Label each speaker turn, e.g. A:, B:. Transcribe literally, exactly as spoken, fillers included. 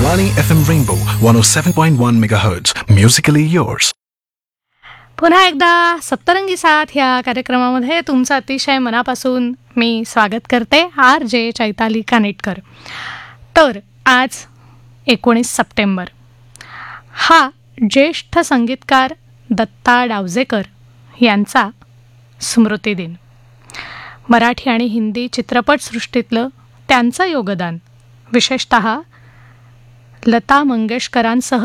A: Akashvani F M Rainbow one oh seven point one megahertz. Musically yours.
B: पुन्हा एकदा सप्तरंगी साथ या कार्यक्रमामध्ये तुमचं अतिशय मनापासून मी स्वागत करते, आर जे चैताली कानेटकर. तर आज एकोणीस सप्टेंबर हा ज्येष्ठ संगीतकार दत्ता डावजेकर यांचा स्मृतिदिन. मराठी आणि हिंदी चित्रपटसृष्टीतलं त्यांचं योगदान विशेषतः लता मंगेशकरांसह